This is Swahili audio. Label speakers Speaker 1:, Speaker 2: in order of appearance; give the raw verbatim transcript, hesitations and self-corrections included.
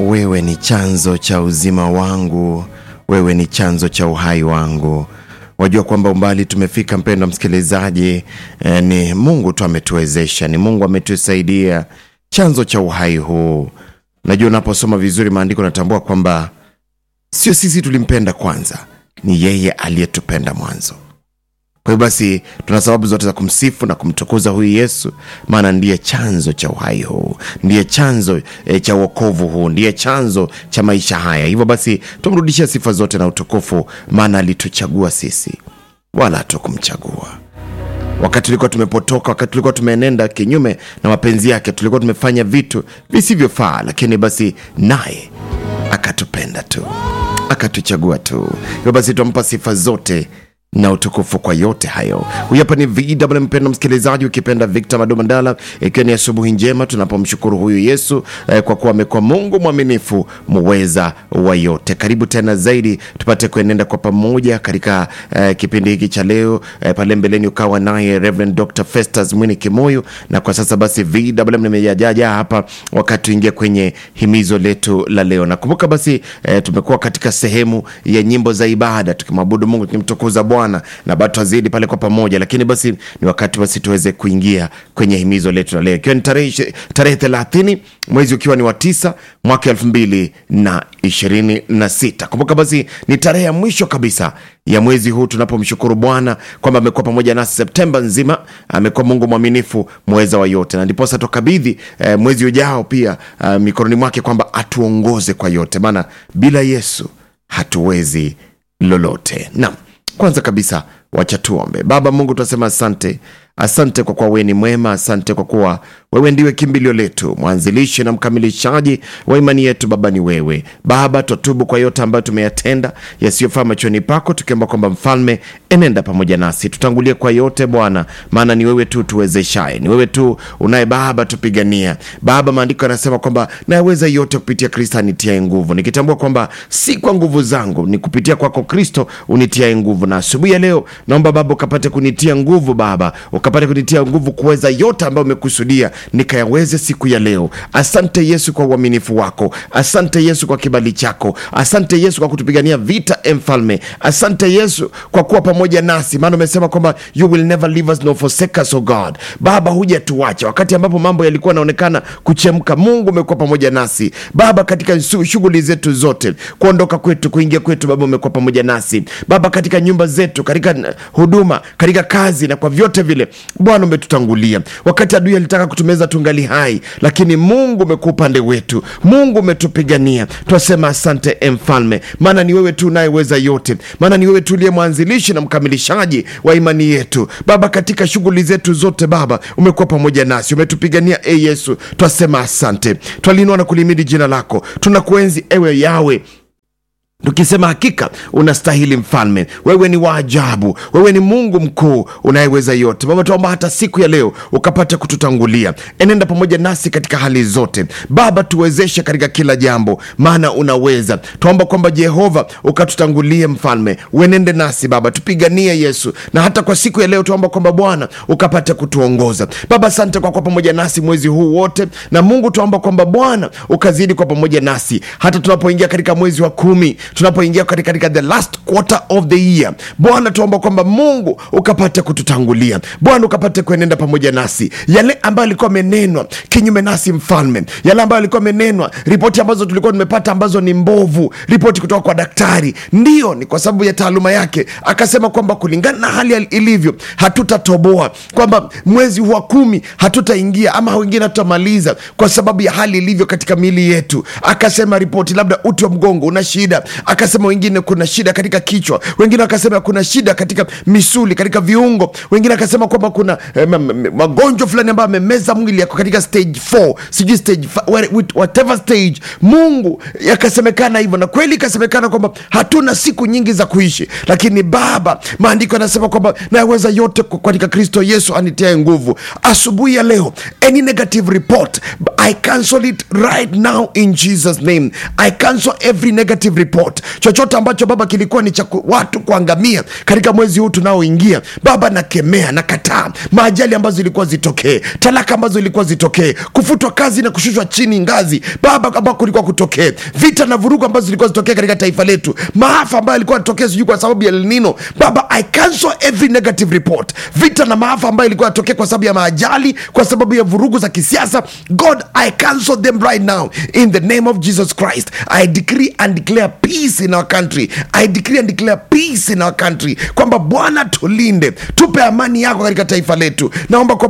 Speaker 1: wewe ni chanzo cha uzima wangu, wewe ni chanzo cha uhai wangu. Wajua kwamba umbali tumefika, mpendwa msikilizaji, eh, ni Mungu tu ametuwezesha, ni Mungu ametusaidia, chanzo cha uhai huu. Najua unaposoma vizuri maandiko natambua kwamba sio sisi tulimpenda kwanza, ni yeye aliyetupenda mwanzo. Kwa hiyo basi tuna sababu zote za kumsifu na kumtukuza huyu Yesu, maana ndiye chanzo cha uhai huu, ndiye chanzo e, cha wokovu huu, ndiye chanzo cha maisha haya. Hivyo basi tumrudishie sifa zote na utukufu, maana alituchagua sisi, wala hatukumchagua. Wakati tulikuwa tumepotoka, wakati tulikuwa tumeenenda kinyume na mapenzi yake, tulikuwa tumefanya vitu visivyofaa, lakini basi naye akatupenda tu, akatuchagua tu. Hivyo basi tumpa sifa zote na utukufu kwa yote hayo. Huyu hapa ni V W, mpendwa msikilizaji, ukipenda Victor Madomandala, ikiwa ni asubuhi njema tunapomshukuru huyu Yesu eh, kwa kuwa amekuwa Mungu mwaminifu, muweza wa yote. Karibu tena zaidi tupate kuenenda kwa pamoja katika eh, kipindi hiki cha leo. Eh, pale mbeleni ukawa naye Reverend Doctor Festus Mwini Kimoyo, na kwa sasa basi V W nimejaja hapa wakati tuingia kwenye himizo letu la leo. Na kumbuka basi eh, tumekuwa katika sehemu ya nyimbo za ibada tukimwabudu Mungu, tukimtukuza Bwana, na bado tuzidi pale kwa pamoja, lakini basi ni wakati basi tuweze kuingia kwenye himizo letu la leo. Ikiwa ni tarehe tarehe thelathini mwezi ukiwa ni wa tisa mwaka elfu mbili na ishirini na sita. Kumbuka basi ni tarehe ya mwisho kabisa ya mwezi huu tunapomshukuru Bwana kwamba amekuwa pamoja nasi Septemba nzima. Amekuwa Mungu mwaminifu, muweza wa yote, na ndipo sasa tukabidhi eh, mwezi ujao pia eh, mikononi mwake kwamba atuongoze kwa yote, maana bila Yesu hatuwezi lolote. Naam, kwanza kabisa wacha tuombe. Baba Mungu, tunasema asante. Asante kwa kuwa wewe ni mwema, asante kwa kuwa wewe ndiwe kimbilio letu, mwanzilishi na mkamilishaji wa imani yetu. Baba ni wewe. Baba, tutubu kwa yote ambayo tumeyatenda yasiyofaa machoni pako, tukiomba kwamba mfalme enenda pamoja nasi, tutangulie kwa yote Bwana, maana ni wewe tu tuwezeshaye, ni wewe tu unaye Baba tupigania. Baba, maandiko yanasema kwamba naweza yote kupitia Kristo anitiaye nguvu, nikitambua kwamba si kwa nguvu zangu, ni kupitia kwako Kristo unitiaye nguvu. Na asubuhi ya leo naomba Baba ukapate kunitia nguvu, Baba ukapate kunitia nguvu kuweza yote ambayo umekusudia nikayaweze siku ya leo. Asante Yesu kwa uaminifu wako, asante Yesu kwa kibali chako, asante Yesu kwa kutupigania vita mfalme, asante Yesu kwa kuwa pamoja nasi, maana umesema kwamba you will never leave us nor forsake us, oh God. Baba, hujatuacha wakati ambapo mambo yalikuwa yanaonekana kuchemka. Mungu umekuwa pamoja nasi Baba katika shughuli zetu zote, kuondoka kwetu, kuingia kwetu. Baba, umekuwa pamoja nasi Baba katika nyumba zetu, katika huduma, katika kazi, na kwa vyote vile Bwana umetutangulia. Wakati adui alitaka kutumeza tungali hai, lakini Mungu umekuwa upande wetu, Mungu umetupigania. Tunasema asante mfalme, maana ni wewe tu unayeweza yote, maana ni wewe tu uliye mwanzilishi na mkamilishaji wa imani yetu. Baba, katika shughuli zetu zote Baba umekuwa pamoja nasi, umetupigania. E Yesu, tunasema asante, twalinua na kulimidi jina lako, tunakuenzi ewe Yawe, tukisema hakika unastahili mfalme. Wewe ni waajabu, wewe ni Mungu mkuu unayeweza yote. Baba, tuomba hata siku ya leo ukapata kututangulia, enenda pamoja nasi katika hali zote Baba, tuwezeshe katika kila jambo, maana unaweza. Tuomba kwamba Jehova ukatutangulie mfalme, uenende nasi Baba, tupiganie Yesu. Na hata kwa siku ya leo tuomba kwamba Bwana ukapata kutuongoza Baba. Asante kwa kwa pamoja nasi mwezi huu wote, na Mungu tuomba kwamba Bwana ukazidi kwa pamoja nasi hata tunapoingia katika mwezi wa kumi, tunapoingia katika, katika the last quarter of the year. Bwana, tuomba kwamba Mungu ukapate kututangulia Bwana, ukapate kuenenda pamoja nasi. Yale ambayo alikuwa amenenwa kinyume nasi mfalme, yale ambayo alikuwa amenenwa, ripoti ambazo tulikuwa tumepata ambazo ni mbovu, ripoti kutoka kwa daktari, ndio ni kwa sababu ya taaluma yake akasema kwamba kulingana na hali ilivyo hatutatoboa, kwamba mwezi wa kumi hatutaingia ama wengine hatutamaliza kwa sababu ya hali ilivyo katika miili yetu. Akasema ripoti labda uti wa mgongo una shida, akasema wengine kuna shida katika kichwa, wengine akasema kuna shida katika misuli, katika viungo, wengine akasema kwamba kuna eh, magonjwa fulani ambayo amemeza mwili yako katika stage four, sijui stage five, whatever stage. Mungu yakasemekana hivyo, na kweli ikasemekana kwamba hatuna siku nyingi za kuishi, lakini Baba, maandiko yanasema kwamba naweza yote katika Kristo Yesu anitiaye nguvu. Asubuhi ya leo, any negative report I cancel it right now in Jesus name. I cancel every negative report report, chochote ambacho Baba kilikuwa ni cha watu kuangamia katika mwezi huu tunaoingia, Baba nakemea, nakataa maajali ambazo zilikuwa zitokee, talaka ambazo zilikuwa zitokee, kufutwa kazi na kushushwa chini ngazi Baba ambako kulikuwa kutokee, vita na vurugu ambazo zilikuwa zitokee katika taifa letu, maafa ambayo yalikuwa yatokea sijui kwa sababu ya El Nino. Baba, I cancel every negative report, vita na maafa ambayo yalikuwa yatokea kwa sababu ya maajali, kwa sababu ya vurugu za kisiasa. God, I cancel them right now in the name of Jesus Christ. I decree and declare peace in our country. I decree and declare peace in our country, kwamba Bwana tulinde, tupe amani yako katika taifa letu. Naomba kwa